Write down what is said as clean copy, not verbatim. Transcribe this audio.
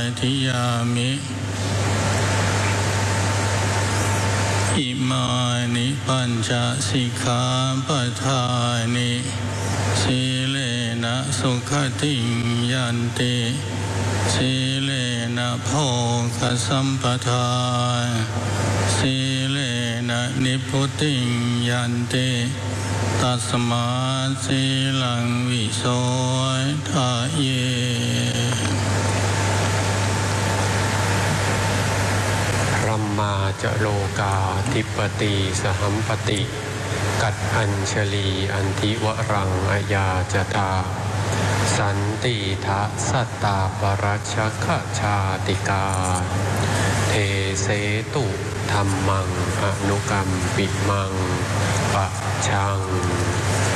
ธิยามิอิมานิปัญจสิกขาปทานิสีเลนะสุขติยันติสีเลนะโภคสัมปทาสีเลนะนิพพุติยันติตัสมาสีลังวิโสทะเยพรหมาจโลกาธิปติสหัมปติกัดอัญชลีอันทิวรังอายาจตาสันติทะสัตตาปรัชชะชาติกาเทเสตุธัมมังอนุกัมปิมังปะชัง